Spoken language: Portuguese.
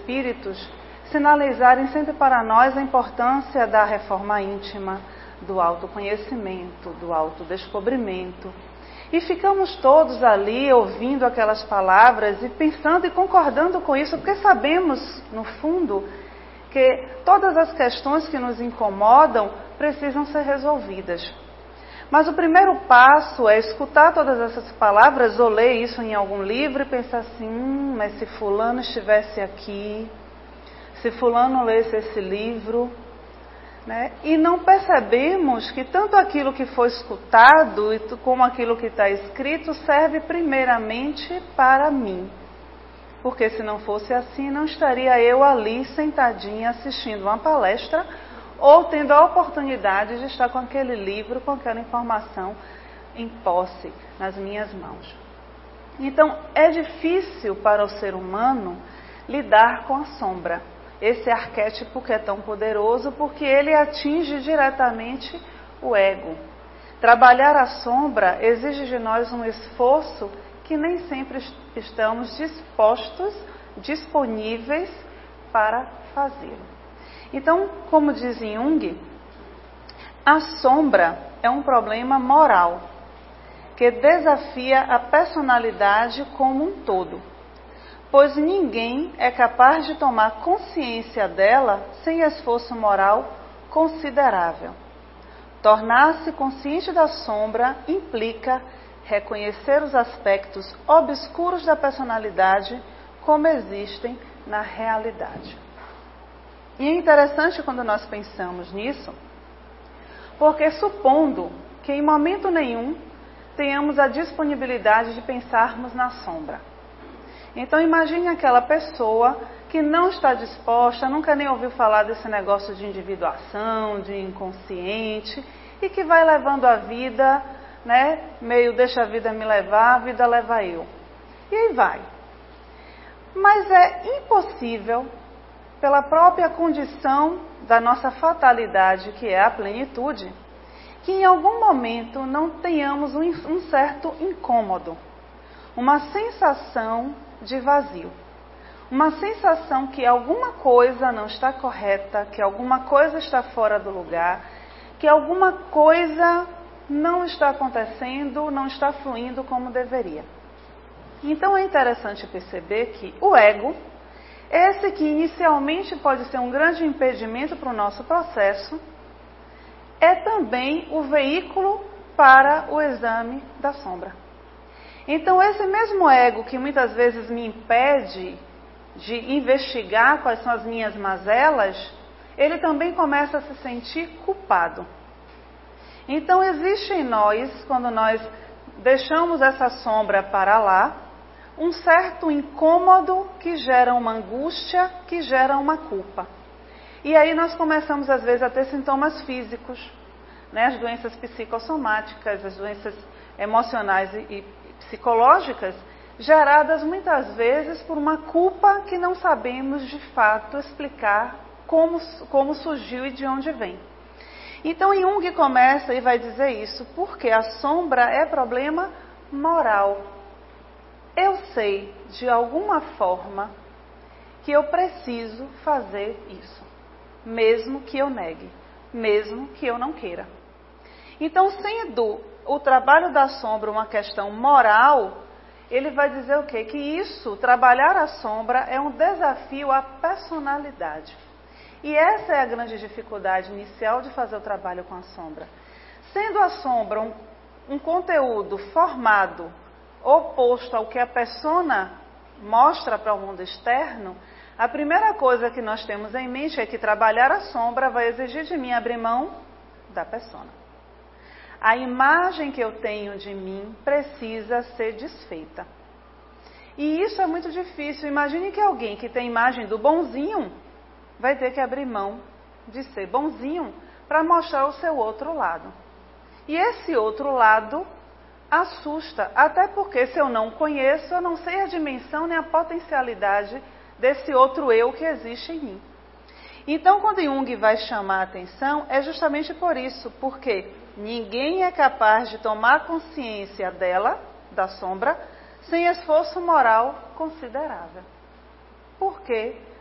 espíritos sinalizarem sempre para nós a importância da reforma íntima, do autoconhecimento, do autodescobrimento. E ficamos todos ali ouvindo aquelas palavras e pensando e concordando com isso, porque sabemos, no fundo, que todas as questões que nos incomodam precisam ser resolvidas. Mas o primeiro passo é escutar todas essas palavras ou ler isso em algum livro e pensar assim, mas se fulano estivesse aqui, se fulano lesse esse livro, né? E não percebemos que tanto aquilo que foi escutado como aquilo que está escrito serve primeiramente para mim. Porque se não fosse assim, não estaria eu ali sentadinha assistindo uma palestra ou tendo a oportunidade de estar com aquele livro, com aquela informação em posse nas minhas mãos. Então, é difícil para o ser humano lidar com a sombra. Esse arquétipo que é tão poderoso, porque ele atinge diretamente o ego. Trabalhar a sombra exige de nós um esforço que nem sempre estamos disponíveis para fazê-lo. Então, como diz Jung, a sombra é um problema moral que desafia a personalidade como um todo, pois ninguém é capaz de tomar consciência dela sem esforço moral considerável. Tornar-se consciente da sombra implica reconhecer os aspectos obscuros da personalidade como existem na realidade. E é interessante quando nós pensamos nisso, porque supondo que em momento nenhum tenhamos a disponibilidade de pensarmos na sombra. Então imagine aquela pessoa que não está disposta, nunca nem ouviu falar desse negócio de individuação, de inconsciente, e que vai levando a vida, né, meio deixa a vida me levar, a vida leva eu. E aí vai. Mas é impossível, pela própria condição da nossa fatalidade, que é a plenitude, que em algum momento não tenhamos um certo incômodo, uma sensação de vazio, uma sensação que alguma coisa não está correta, que alguma coisa está fora do lugar, que alguma coisa não está acontecendo, não está fluindo como deveria. Então é interessante perceber que o ego, esse que inicialmente pode ser um grande impedimento para o nosso processo, é também o veículo para o exame da sombra. Então esse mesmo ego que muitas vezes me impede de investigar quais são as minhas mazelas, ele também começa a se sentir culpado. Então existe em nós, quando nós deixamos essa sombra para lá, um certo incômodo que gera uma angústia, que gera uma culpa. E aí nós começamos às vezes a ter sintomas físicos, né? As doenças psicossomáticas, as doenças emocionais e psicológicas, geradas muitas vezes por uma culpa que não sabemos de fato explicar como surgiu e de onde vem. Então Jung começa e vai dizer isso, porque a sombra é problema moral. Eu sei, de alguma forma, que eu preciso fazer isso, mesmo que eu negue, mesmo que eu não queira. Então, sendo o trabalho da sombra uma questão moral, ele vai dizer o quê? Que isso, trabalhar a sombra, é um desafio à personalidade. E essa é a grande dificuldade inicial de fazer o trabalho com a sombra. Sendo a sombra um conteúdo formado, oposto ao que a persona mostra para o mundo externo, a primeira coisa que nós temos em mente é que trabalhar a sombra vai exigir de mim abrir mão da persona. A imagem que eu tenho de mim precisa ser desfeita. E isso é muito difícil. Imagine que alguém que tem imagem do bonzinho vai ter que abrir mão de ser bonzinho para mostrar o seu outro lado. E esse outro lado assusta, até porque se eu não conheço, eu não sei a dimensão nem a potencialidade desse outro eu que existe em mim. Então, quando Jung vai chamar a atenção, é justamente por isso, porque ninguém é capaz de tomar consciência dela, da sombra, sem esforço moral considerável. Por quê?